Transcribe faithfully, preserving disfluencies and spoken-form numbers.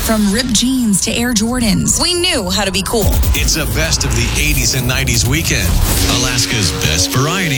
From ripped jeans to Air Jordans, we knew how to be cool. It's a best of the eighties and nineties weekend. Alaska's best variety.